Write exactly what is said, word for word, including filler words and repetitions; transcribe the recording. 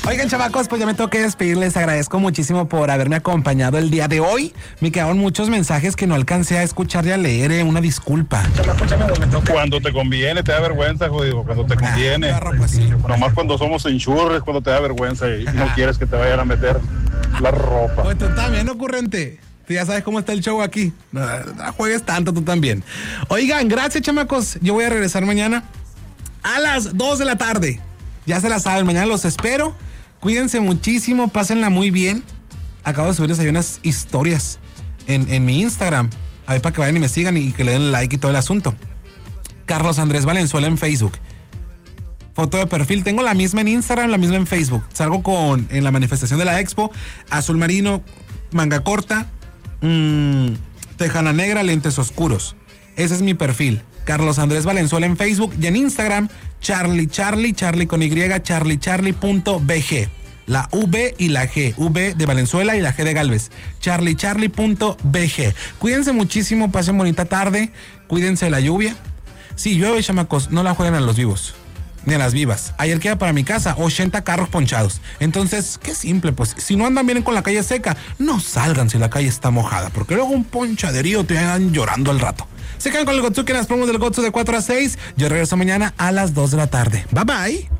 Oigan, chavacos, pues ya me tengo que despedir. Les agradezco muchísimo por haberme acompañado el día de hoy. Me quedaron muchos mensajes que no alcancé a escuchar y a leer. Eh, una disculpa. Cuando te conviene, te da vergüenza, jodido. Cuando te conviene. Ah, pues sí. Nomás cuando somos enchurres, cuando te da vergüenza y no quieres que te vayan a meter la ropa. Pues tú también, ocurrente. Tú ya sabes cómo está el show aquí. No, no juegues tanto, tú también. Oigan, gracias, chamacos. Yo voy a regresar mañana a las dos de la tarde. Ya se la saben, mañana los espero. Cuídense muchísimo, pásenla muy bien. Acabo de subirles ahí unas historias en, en mi Instagram. A ver, para que vayan y me sigan y que le den like y todo el asunto. Carlos Andrés Valenzuela en Facebook. Foto de perfil, tengo la misma en Instagram, la misma en Facebook. Salgo con en la manifestación de la Expo, azul marino, manga corta, mmm, tejana negra, lentes oscuros. Ese es mi perfil. Carlos Andrés Valenzuela en Facebook y en Instagram, Charlie Charlie, Charlie con Y, charlie charlie punto b g. La V y la G, V de Valenzuela y la G de Galvez. charlie charlie punto b g. Cuídense muchísimo, pasen bonita tarde, cuídense de la lluvia. Si llueve, chamacos, no la jueguen a los vivos, ni a las vivas. Ayer queda para mi casa ochenta carros ponchados. Entonces, qué simple, pues. Si no andan bien con la calle seca, no salgan si la calle está mojada, porque luego un ponchaderío te van llorando al rato. Se quedan con el Gotsuki en las promos del Gotsu de cuatro a seis. Yo regreso mañana a las dos de la tarde. Bye bye.